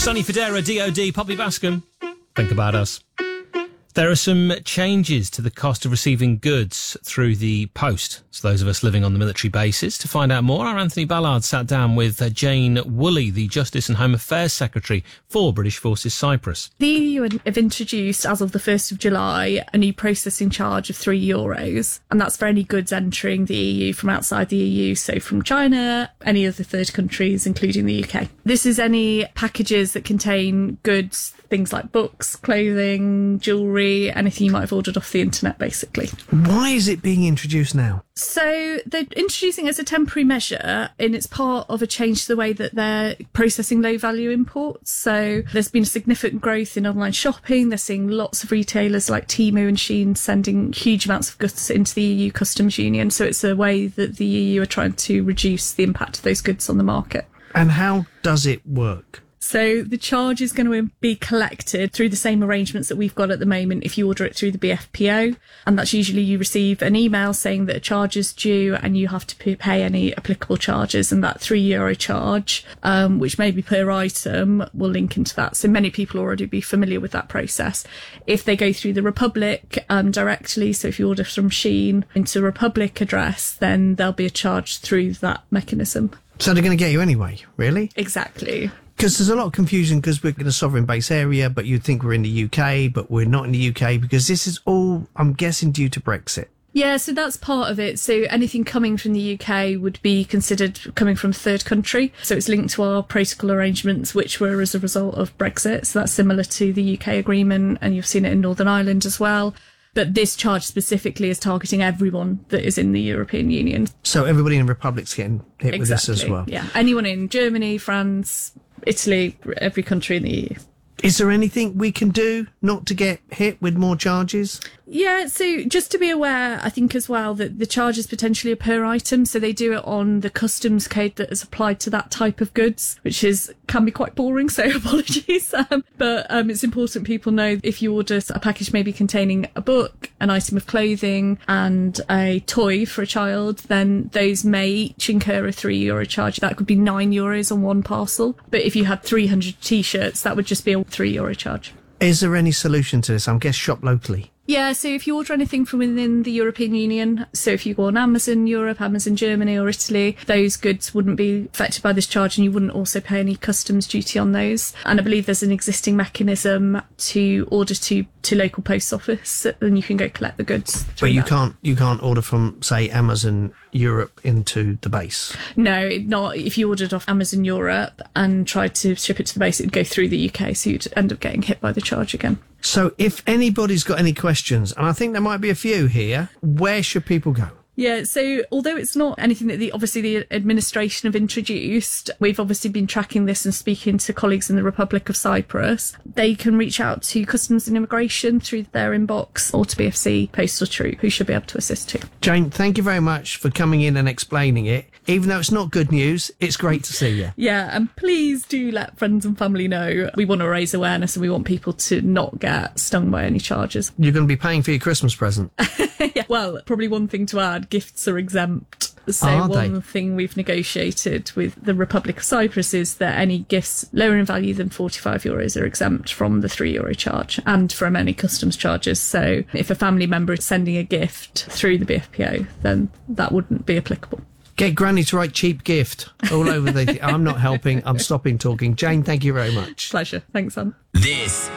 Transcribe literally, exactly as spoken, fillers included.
Sonny Fodera, D O D, Poppy Bascom. Think about us. There are some changes to the cost of receiving goods through the post. So those of us living on the military bases. To find out more, our Anthony Ballard sat down with Jane Woolley, the Justice and Home Affairs Secretary for British Forces Cyprus. The E U have introduced, as of the first of July, a new processing charge of three euros. And that's for any goods entering the E U from outside the E U, so from China, any other third countries, including the U K. This is any packages that contain goods, things like books, clothing, jewellery, anything you might have ordered off the internet, basically. Why is it being introduced now? So they're introducing it as a temporary measure, and it's part of a change to the way that they're processing low-value imports. So there's been a significant growth in online shopping. They're seeing lots of retailers like Temu and Shein sending huge amounts of goods into the E U customs union. So it's a way that the E U are trying to reduce the impact of those goods on the market. And how does it work? So the charge is going to be collected through the same arrangements that we've got at the moment if you order it through the B F P O. And that's usually you receive an email saying that a charge is due and you have to pay any applicable charges. And that three euro charge, um, which may be per item, will link into that. So many people already be familiar with that process. If they go through the Republic um, directly, so if you order from Shein into Republic address, then there'll be a charge through that mechanism. So they're going to get you anyway, really? Exactly. Because there's a lot of confusion because we're in a sovereign base area, but you'd think we're in the U K, but we're not in the U K because this is all, I'm guessing, due to Brexit. Yeah, so that's part of it. So anything coming from the U K would be considered coming from a third country. So it's linked to our protocol arrangements, which were as a result of Brexit. So that's similar to the U K agreement, and you've seen it in Northern Ireland as well. But this charge specifically is targeting everyone that is in the European Union. So everybody in the Republic's getting hit Exactly, with this as well? Yeah, anyone in Germany, France, Italy, every country in the E U. Is there anything we can do not to get hit with more charges? Yeah, so just to be aware, I think as well that the charge is potentially a per item, so they do it on the customs code that is applied to that type of goods, which is can be quite boring, so apologies. Um, but um, it's important people know if you order a package maybe containing a book, an item of clothing and a toy for a child, then those may each incur a three euro charge. That could be nine euros on one parcel. But if you had three hundred t-shirts, that would just be a three euro charge. Is there any solution to this? I'm guess shop locally. Yeah, so if you order anything from within the European Union, so if you go on Amazon Europe, Amazon Germany or Italy, those goods wouldn't be affected by this charge and you wouldn't also pay any customs duty on those. And I believe there's an existing mechanism to order to, to local post office and you can go collect the goods. But you that. can't you can't order from, say, Amazon Europe into the base? No, not if you ordered off Amazon Europe and tried to ship it to the base, it'd go through the U K, so you'd end up getting hit by the charge again. So if anybody's got any questions, and I think there might be a few here, where should people go? Yeah, so although it's not anything that the obviously the administration have introduced, we've obviously been tracking this and speaking to colleagues in the Republic of Cyprus. They can reach out to Customs and Immigration through their inbox or to B F C Postal Troop, who should be able to assist too. Jane, thank you very much for coming in and explaining it. Even though it's not good news, it's great to see you. Yeah, and please do let friends and family know. We want to raise awareness and we want people to not get stung by any charges. You're going to be paying for your Christmas present. Yeah. Well, probably one thing to add, gifts are exempt. So Are one they? thing we've negotiated with the Republic of Cyprus is that any gifts lower in value than forty-five euros are exempt from the three euro charge and from any customs charges. So if a family member is sending a gift through the B F P O, then that wouldn't be applicable. Get Granny to write cheap gift all over the... I'm not helping. I'm stopping talking. Jane, thank you very much. Pleasure. Thanks, Anne. This